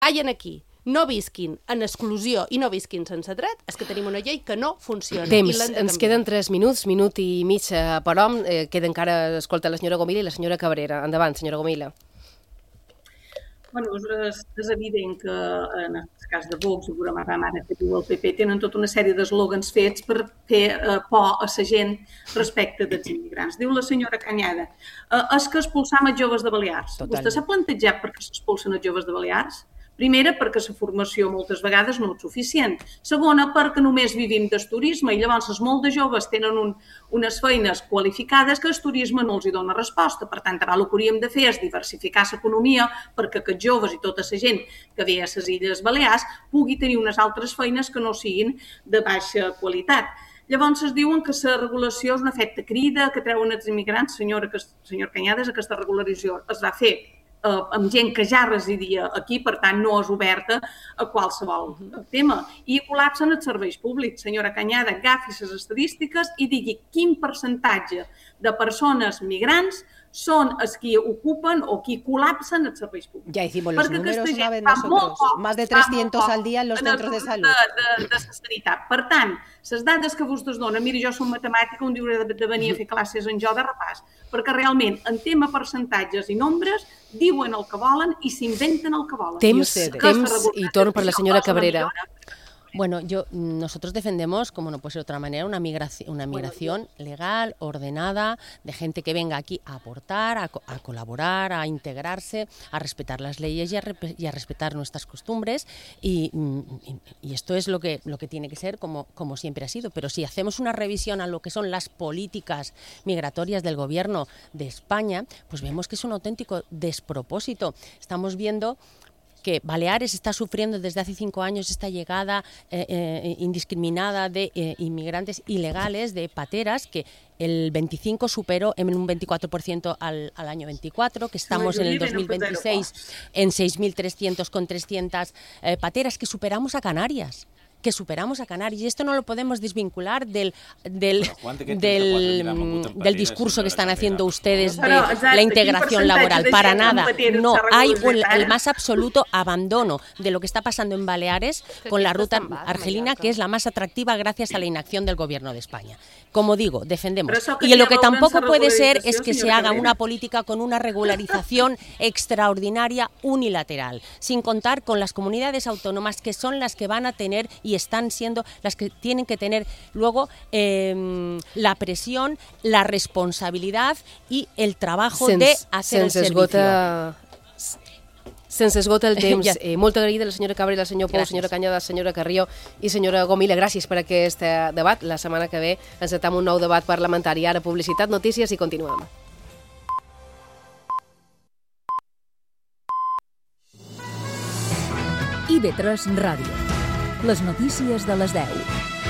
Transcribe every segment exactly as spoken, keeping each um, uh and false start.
callen aquí, no visquin en exclusió i no visquin sense dret, és que tenim una llei que no funciona. Temps, ens queden tres minuts, minut i mig per hom, eh, queda encara, escolta, la senyora Gomila i la senyora Cabrera. Endavant, senyora Gomila. Bueno, és, és evident que en el cas de Vox, segurament ara que diu el P P, tenen tota una sèrie d'eslògans fets per fer eh, por a la gent respecte dels immigrants. Diu la senyora Cañada, eh, és que expulsam els joves de Balears. Totalment. Vostè s'ha plantejat per què s'expulsen els joves de Balears? Primera, perquè la formació moltes vegades no és suficient. Segona, perquè només vivim del turisme i llavors els molt de joves tenen un, unes feines qualificades que el turisme no els hi dona resposta. Per tant, ara el que hauríem de fer és diversificar l'economia perquè aquests joves i tota la gent que ve a les Illes Balears pugui tenir unes altres feines que no siguin de baixa qualitat. Llavors es diuen que la regulació és un efecte crida, que treuen els immigrants. Senyora, senyor Cañades, aquesta regularització es va fer Uh, amb gent que ja residia aquí, per tant no és oberta a qualsevol tema. I col·lapsen els serveis públics. Senyora Cañada, agafi les estadístiques i digui quin percentatge de persones migrants son els que ocupen o que col·lapsen els serveis públics. Ya hicimos los Perquè números una vez nosotros, poc, más de trescientos al día en los centros de salud. De, de, de sanitat. Per tant, les dades que vostès donen, mira, jo soc matemàtica, un dia hauré de venir a fer classes en jo de repàs, perquè realment, en tema percentatges i nombres, diuen el que volen i s'inventen el que volen. Temps, temps, i torno per la senyora Cabrera. Bueno, yo, nosotros defendemos, como no puede ser de otra manera, una migración, una migración legal, ordenada, de gente que venga aquí a aportar, a, a colaborar, a integrarse, a respetar las leyes y a, y a respetar nuestras costumbres. Y, y, y esto es lo que, lo que tiene que ser como, como siempre ha sido. Pero si hacemos una revisión a lo que son las políticas migratorias del gobierno de España, pues vemos que es un auténtico despropósito. Estamos viendo que Baleares está sufriendo desde hace cinco años esta llegada eh, eh, indiscriminada de eh, inmigrantes ilegales, de pateras, que el veinticinco superó en un veinticuatro por ciento al, al año veinticuatro, que estamos en el dos mil veintiséis en seis mil trescientos con trescientas eh, pateras, que superamos a Canarias. que superamos a Canarias. Y esto no lo podemos desvincular del, del, del, del discurso que están haciendo ustedes de la integración laboral. Para nada. No, hay el, el más absoluto abandono de lo que está pasando en Baleares con la ruta argelina, que es la más atractiva gracias a la inacción del gobierno de España. Como digo, defendemos. Y lo que tampoco puede ser es que se haga una política con una regularización extraordinaria unilateral, sin contar con las comunidades autónomas, que son las que van a tener y están siendo las que tienen que tener luego eh, la presión, la responsabilidad y el trabajo Sens, de hacer el servicio. Esgota... Se'ns esgota el temps. Ja. Eh, molt agraïda la senyora Cabrera, el senyor Pou, senyora Cañada, senyora Carrió i senyora Gomila. Gràcies per aquest debat. La setmana que ve encetem un nou debat parlamentari. Ara publicitat, notícies i continuem. I ve tres Ràdio. Les notícies de les deu.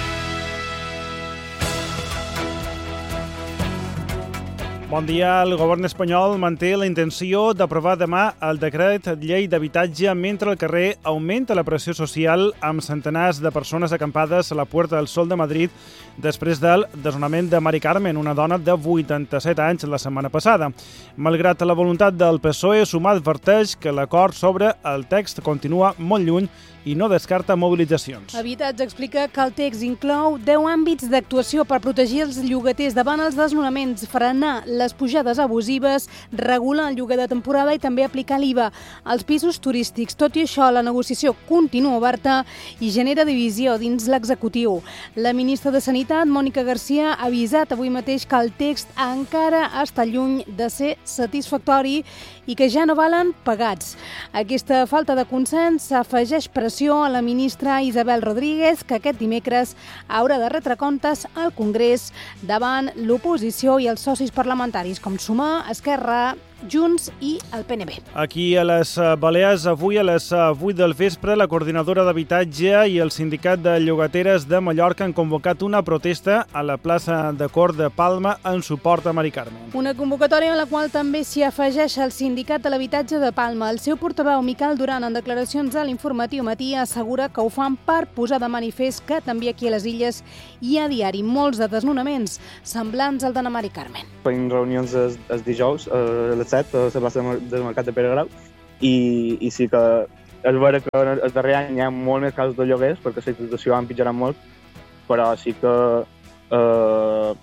Bon dia. El govern espanyol manté la intenció d'aprovar demà el decret llei d'habitatge mentre al carrer augmenta la pressió social amb centenars de persones acampades a la Puerta del Sol de Madrid després del desnonament de Mari Carmen, una dona de vuitanta-set anys, la setmana passada. Malgrat la voluntat del P S O E, Sumar adverteix que l'acord sobre el text continua molt lluny i no descarta mobilitzacions. Habitatge explica que el text inclou deu àmbits d'actuació per protegir els llogaters davant els desnonaments, frenar les pujades abusives, regular el lloguer de temporada i també aplicar l'I V A als pisos turístics. Tot i això, la negociació continua oberta i genera divisió dins l'executiu. La ministra de Sanitat, Mònica Garcia, ha avisat avui mateix que el text encara està lluny de ser satisfactori i que ja no valen pagats. Aquesta falta de consens afegeix pressió a la ministra Isabel Rodríguez, que aquest dimecres haurà de retre comptes al Congrés davant l'oposició i els socis parlamentaris com Sumar, Esquerra, Junts i el P N B. Aquí a les Balears, avui a les vuit del vespre, la coordinadora d'habitatge i el sindicat de llogateres de Mallorca han convocat una protesta a la plaça de Cort de Palma en suport a Mari Carmen. Una convocatòria a la qual també s'hi afegeix el sindicat de l'habitatge de Palma. El seu portaveu, Miquel Duran, en declaracions a l'Informatiu Matí, assegura que ho fan per posar de manifest que també aquí a les Illes hi ha a diari molts de desnonaments semblants al de Mari Carmen. Fem reunions els, els dijous a les set a la plaça del Mercat de Pere Grau i, i sí que és vera que el darrer any hi ha molt més casos de lloguers perquè la situació ha empitjorat molt, però sí que eh,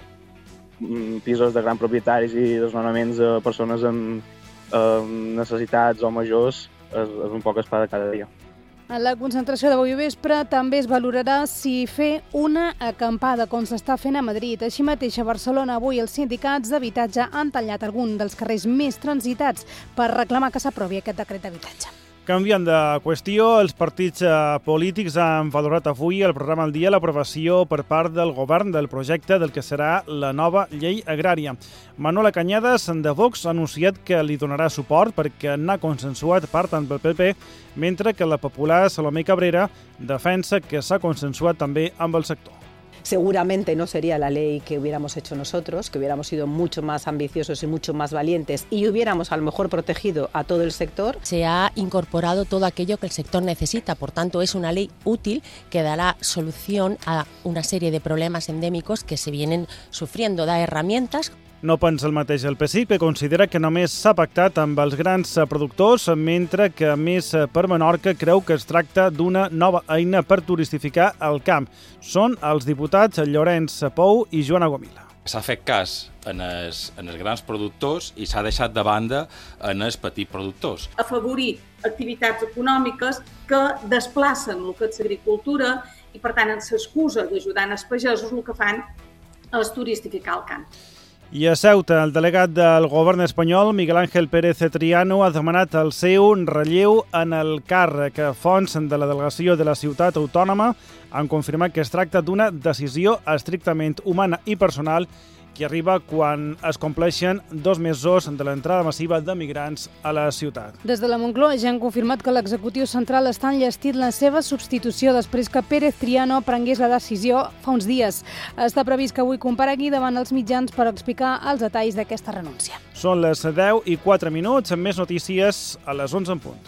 pisos de grans propietaris i desnonaments de persones amb eh, necessitats o majors és, és un poc espada cada dia. A la concentració d'avui vespre també es valorarà si fer una acampada, com s'està fent a Madrid. Així mateix, a Barcelona, avui els sindicats d'habitatge han tallat algun dels carrers més transitats per reclamar que s'aprovi aquest decret d'habitatge. Canviant de qüestió, els partits polítics han valorat avui el programa al dia l'aprovació per part del govern del projecte del que serà la nova llei agrària. Manuela Cañadas, de Vox, ha anunciat que li donarà suport perquè n'ha consensuat part amb el P P, mentre que la popular Salomé Cabrera defensa que s'ha consensuat també amb el sector. Seguramente no sería la ley que hubiéramos hecho nosotros, que hubiéramos sido mucho más ambiciosos y mucho más valientes y hubiéramos a lo mejor protegido a todo el sector. Se ha incorporado todo aquello que el sector necesita, por tanto es una ley útil que dará solución a una serie de problemas endémicos que se vienen sufriendo, da herramientas. No pensa el mateix el P S I, que considera que només s'ha pactat amb els grans productors, mentre que Més per Menorca creu que es tracta d'una nova eina per turistificar el camp. Són els diputats Llorenç Pou i Joana Gomila. S'ha fet cas en els, en els grans productors i s'ha deixat de banda en els petits productors. Afavorir activitats econòmiques que desplacen el que és l'agricultura i, per tant, en l'excusa d'ajudar els pagesos, el que fan és turistificar el camp. I a Ceuta, el delegat del govern espanyol, Miguel Ángel Pérez Triano, ha demanat el seu relleu en el càrrec. Fonts de la delegació de la ciutat autònoma han confirmat que es tracta d'una decisió estrictament humana i personal que arriba quan es compleixen dos mesos de l'entrada massiva de migrants a la ciutat. Des de la Moncloa ja han confirmat que l'executiu central està enllestint la seva substitució després que Pérez Triano prengués la decisió fa uns dies. Està previst que avui comparegui davant els mitjans per explicar els detalls d'aquesta renúncia. Són les deu i quatre minuts, amb més notícies a les onze en punt.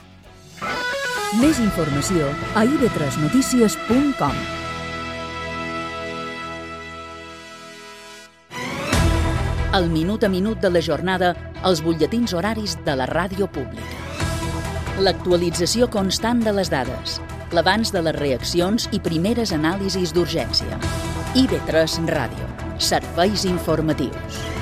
Més informació a i ve tres notícies punt com. El minut a minut de la jornada, els butlletins horaris de la ràdio pública. L'actualització constant de les dades, l'abans de les reaccions i primeres anàlisis d'urgència. i ve tres Ràdio, serveis informatius.